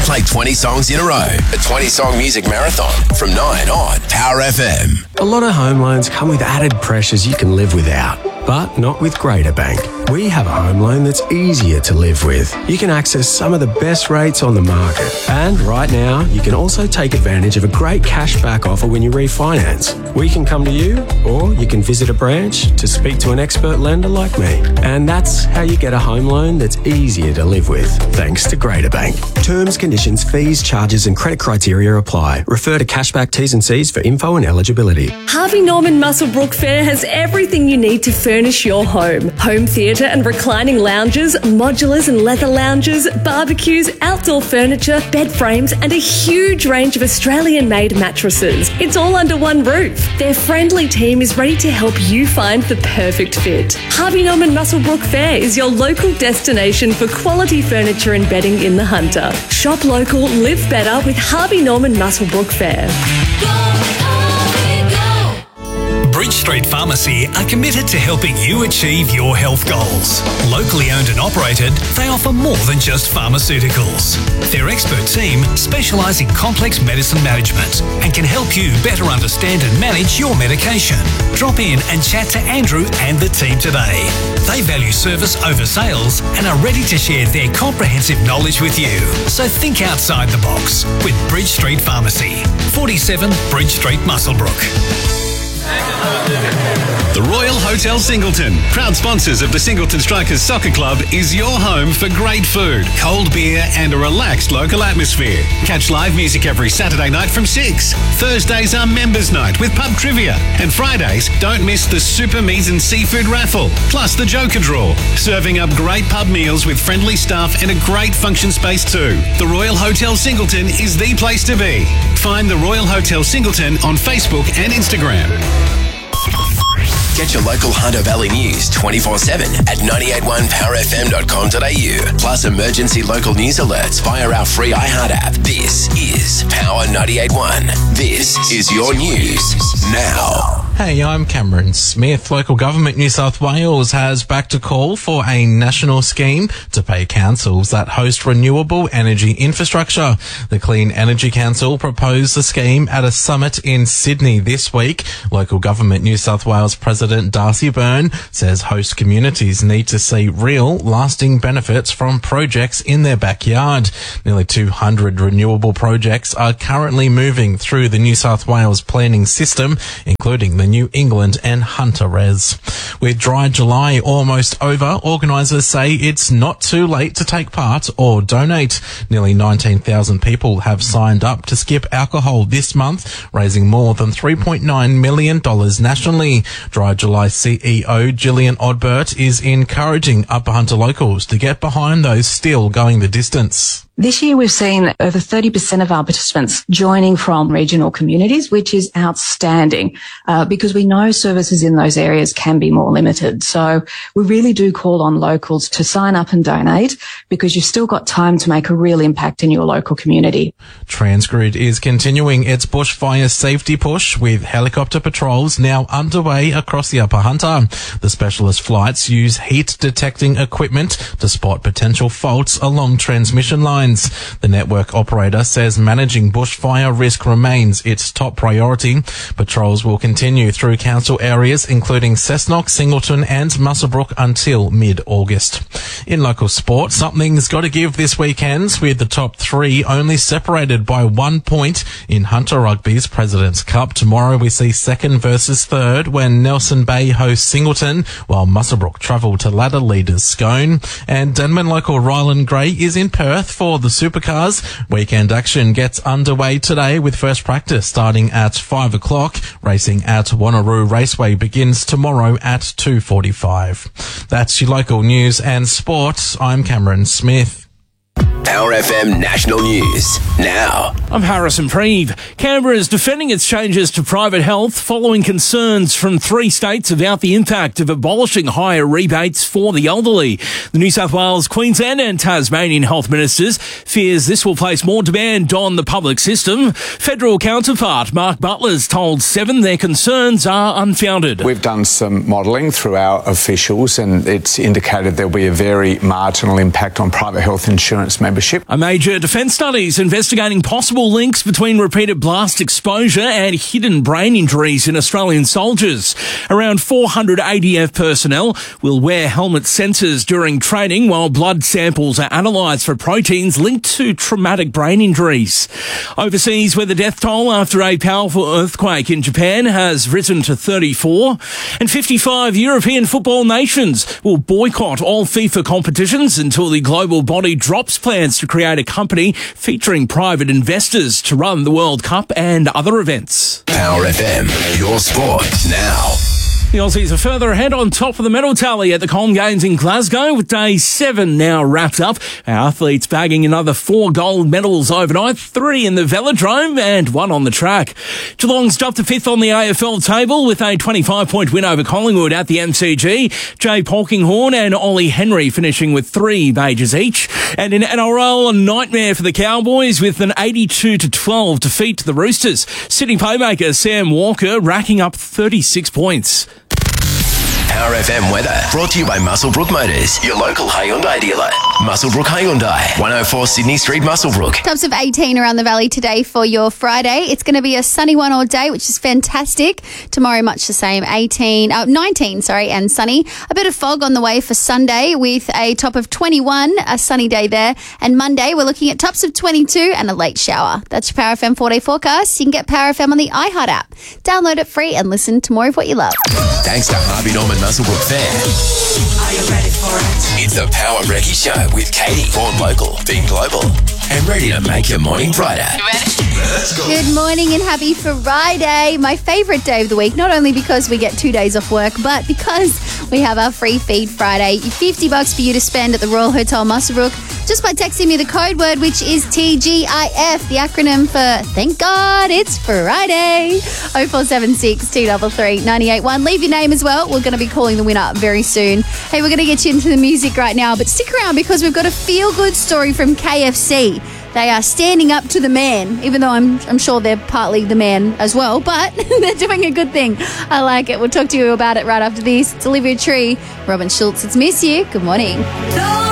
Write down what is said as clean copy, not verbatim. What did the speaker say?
play 20 songs in a row. A 20-song music marathon from 9 on Power FM. A lot of home loans come with added pressures you can live without, but not with Greater Bank. We have a home loan that's easier to live with. You can access some of the best rates on the market. And right now, you can also take advantage of a great cashback offer when you refinance. We can come to you, or you can visit a branch to speak to an expert lender like me. And that's how you get a home loan that's easier to live with, thanks to Greater Bank. Terms, conditions, fees, charges and credit criteria apply. Refer to cashback T's and C's for info and eligibility. Harvey Norman Muswellbrook Fair has everything you need to furnish your home. Home theatre and reclining lounges, modulars and leather lounges, barbecues, outdoor furniture, bed frames and a huge range of Australian-made mattresses. It's all under one roof. Their friendly team is ready to help you find the perfect fit. Harvey Norman Muswellbrook Fair is your local destination for quality furniture and bedding in the Hunter. Shop local, live better with Harvey Norman Muswellbrook Fair. Bridge Street Pharmacy are committed to helping you achieve your health goals. Locally owned and operated, they offer more than just pharmaceuticals. Their expert team specialise in complex medicine management and can help you better understand and manage your medication. Drop in and chat to Andrew and the team today. They value service over sales and are ready to share their comprehensive knowledge with you. So think outside the box with Bridge Street Pharmacy, 47 Bridge Street, Muswellbrook. The Royal Hotel Singleton, proud sponsors of the Singleton Strikers Soccer Club, is your home for great food, cold beer and a relaxed local atmosphere. Catch live music every Saturday night from 6. Thursdays are members' night with pub trivia. And Fridays, don't miss the Super Meat and Seafood raffle, plus the Joker draw. Serving up great pub meals with friendly staff and a great function space too. The Royal Hotel Singleton is the place to be. Find the Royal Hotel Singleton on Facebook and Instagram. Get your local Hunter Valley news 24/7 at 981powerfm.com.au. Plus emergency local news alerts via our free iHeart app. This is Power 98.1. This is your news now. Hey, I'm Cameron Smith. Local government New South Wales has backed a call for a national scheme to pay councils that host renewable energy infrastructure. The Clean Energy Council proposed the scheme at a summit in Sydney this week. Local government New South Wales President Darcy Byrne says host communities need to see real, lasting benefits from projects in their backyard. Nearly 200 renewable projects are currently moving through the New South Wales planning system, including the New England and Hunter Res. With Dry July almost over, organisers say it's not too late to take part or donate. Nearly 19,000 people have signed up to skip alcohol this month, raising more than $3.9 million nationally. Dry July CEO Gillian Odbert is encouraging Upper Hunter locals to get behind those still going the distance. This year we've seen over 30% of our participants joining from regional communities, which is outstanding because we know services in those areas can be more limited. So we really do call on locals to sign up and donate because you've still got time to make a real impact in your local community. Transgrid is continuing its bushfire safety push with helicopter patrols now underway across the Upper Hunter. The specialist flights use heat detecting equipment to spot potential faults along transmission lines. The network operator says managing bushfire risk remains its top priority. Patrols will continue through council areas including Cessnock, Singleton and Muswellbrook until mid-August. In local sport, something's got to give this weekend, with the top three only separated by 1 point in Hunter Rugby's President's Cup. Tomorrow we see second versus third when Nelson Bay hosts Singleton, while Muswellbrook travel to ladder leaders Scone. And Denman local Ryland Gray is in Perth for the Supercars. Weekend action gets underway today with first practice starting at 5 o'clock. Racing at Wanneroo Raceway begins tomorrow at 2:45. That's your local news and sport. I'm Cameron Smith. Power FM National News now. I'm Harrison Preeve. Canberra is defending its changes to private health following concerns from 3 states about the impact of abolishing higher rebates for the elderly. The New South Wales, Queensland and Tasmanian health ministers fears this will place more demand on the public system. Federal counterpart Mark Butler's told Seven their concerns are unfounded. We've done some modelling through our officials and it's indicated there'll be a very marginal impact on private health insurance membership membership. A major defence study is investigating possible links between repeated blast exposure and hidden brain injuries in Australian soldiers. Around 400 ADF personnel will wear helmet sensors during training while blood samples are analysed for proteins linked to traumatic brain injuries. Overseas, where the death toll after a powerful earthquake in Japan has risen to 34, and 55 European football nations will boycott all FIFA competitions until the global body drops plans to create a company featuring private investors to run the World Cup and other events. Power FM, your sport now. The Aussies are further ahead on top of the medal tally at the Com Games in Glasgow, with day 7 now wrapped up. Our athletes bagging another 4 gold medals overnight, 3 in the velodrome and 1 on the track. Geelong's jumped to 5th on the AFL table with a 25-point win over Collingwood at the MCG. Jay Polkinghorne and Ollie Henry finishing with 3 majors each. And in NRL, a nightmare for the Cowboys with an 82-12 defeat to the Roosters. Sydney playmaker Sam Walker racking up 36 points. Power FM weather brought to you by Muswellbrook Motors, your local Hyundai dealer. Muswellbrook Hyundai, 104 Sydney Street, Muswellbrook. Tops of 18 around the valley today for your Friday. It's going to be a sunny one all day, which is fantastic. Tomorrow, much the same, 19, and sunny. A bit of fog on the way for Sunday with a top of 21, a sunny day there. And Monday, we're looking at tops of 22 and a late shower. That's your Power FM 4-day forecast. You can get Power FM on the iHeart app. Download it free and listen to more of what you love. Thanks to Harvey Norman Muswellbrook Fair. Are you ready for it? It's the Power Recce Show with Katie. Born local, being global, and ready to make your morning brighter. You ready? Let's go. Good morning and happy Friday. My favourite day of the week, not only because we get 2 days off work, but because we have our free feed Friday. $50 for you to spend at the Royal Hotel Muswellbrook just by texting me the code word, which is TGIF, the acronym for Thank God It's Friday. 0476 233 981. Leave your name as well. We're going to be calling the winner very soon. Hey, we're going to get you into the music right now, but stick around because we've got a feel-good story from KFC. They are standing up to the man, even though I'm sure they're partly the man as well, but they're doing a good thing. I like it. We'll talk to you about it right after this. It's Olivia Tree, Robin Schultz. It's Miss You. Good morning.